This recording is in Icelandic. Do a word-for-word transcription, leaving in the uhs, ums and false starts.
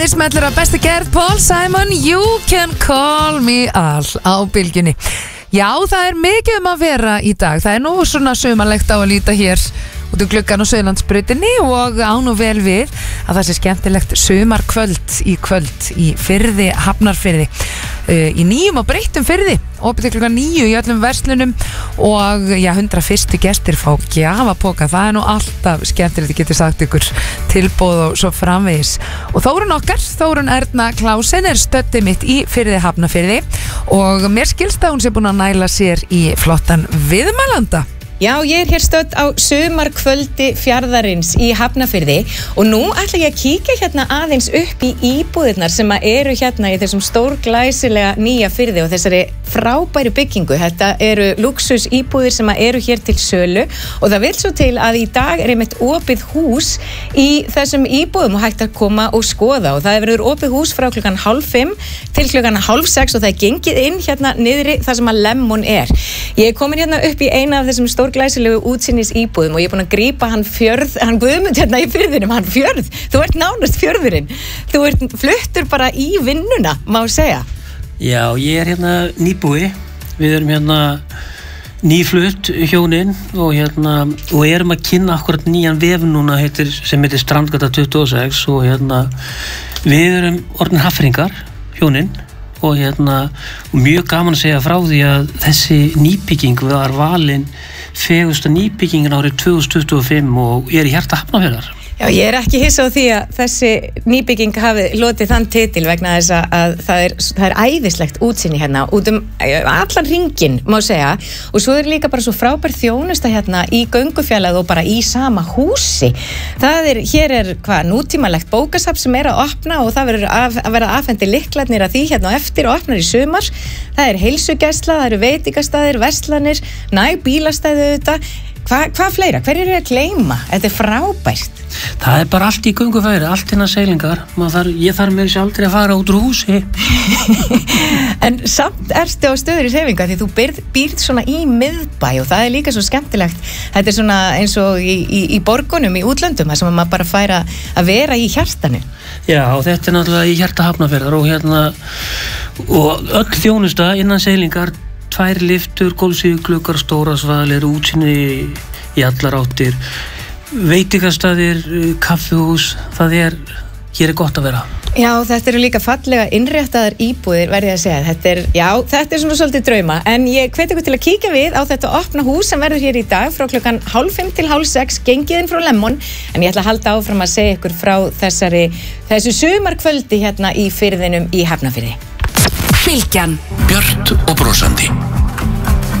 Smellur af bestu gerð Paul Simon, You Can Call Me All á bylgjunni. Já, það er mikið um að vera í dag. Það er nú svona sumarlegt á að líta hér út úr gluggan á Suðurlandsbrautinni og á nú vel við að það sé skemmtilegt sumarkvöld í kvöld í Firði, Hafnarfirði, uh, í nýjum og breyttum Firði, opið til klukkan níu í öllum verslunum og já, hundrað fyrstu gestir fá gjafapoka. Það er nú alltaf skemmtilegt, ég geti sagt ykkur, tilboð og svo framvegis. Og Þórunn okkar, Þórunn Erna Klausen, er stöddið mitt í Firði, Hafnarfirði og mér skilst að hún sé búin að næla sér í flottan viðmælanda. Já, ég er hér stödd á sumarkvöldi Fjarðarins í Hafnarfirði og nú ætla ég að kíkja hérna aðeins upp í íbúðirnar sem eru hérna í þessum stórglæsilega nýja firði og þessari frábæru byggingu. Þetta eru luxus íbúðir sem eru hér til sölu og það vil svo til að í dag er einmitt opið hús í þessum íbúðum og hægt að koma og skoða og það er verið opið hús frá klukkan hálf fimm til klukkan hálf sex og það er gengið inn hérna niðri þar sem að Lemon er. Ég er komin hérna upp í eina af þessum stór glæsilegu útsýnis íbúðum og ég er búin að grípa hann fjörð, hann Guðmund hérna í firðinum, hann fjörð, þú ert nánast fjörðurinn, þú ert fluttur bara í vinnuna, má segja. Já, ég er hérna nýbúi, við erum hérna nýflutt hjónin og hérna, og erum að kynna akkurat nýjan vef núna heitir, sem heitir Strandgata tuttugu og sex og hérna, við erum orðin Hafnfirðingar, hjónin, og hérna, og mjög gaman að segja frá því að þessi nýbygging var valin fegursta nýbyggingin árið tvö þúsund tuttugu og fimm og ég er í hjarta Hafnarfjarðar. Já, ég er ekki hissa á því að þessi nýbygging hafi lotið þann titil vegna þess að það er, það er æðislegt útsýni hérna út um allan hringinn, má segja, og svo er líka bara svo frábær þjónusta hérna í göngufjalað og bara í sama húsi. Það er, hér er hvað, nútímalegt bókasafn sem er að opna og það verður að, að vera afhendi lyklarnir að því hérna og eftir og opnar í sumar. Það er heilsugæsla, það eru veitingastæðir, verslanir, næg bílastæði auðvitað. Hvað hva fleira? Hver eru að gleyma? Þetta er frábært. Það er bara allt í göngufæri, allt hérna seilingar. Þarf, ég þarf mér sér aldrei að fara út úr húsi. En samt ertu á stöður í hreyfinga því þú býrð, býrð svona í miðbæ og það er líka svo skemmtilegt. Þetta er svona eins og í, í, í borgunum, í útlöndum, þar sem maður bara fær að vera í hjartanu. Já, og þetta er náttúrulega í hjarta Hafnarfjarðar og hérna, og öll þjónusta innan seilingar, tvær lyftur, gólfsíðugluggar, stóra svalir, útsýni í allar áttir, veitingastæðir, kaffihús, það er, hér er gott að vera. Já, þetta eru líka fallega innréttaðar íbúðir, verði að segja. Þetta er, já, þetta er svona svolítið drauma, en ég hvet ykkur til að kíkja við á þetta opna hús sem verður hér í dag frá klukkan hálf fimm til hálf sex, gengiðinn frá Lemon, en ég ætla að halda áfram að segja ykkur frá þessari, þessu sumarkvöldi hérna í firðinum í Hafnarfirði. Bylgjan. Björt og brosandi.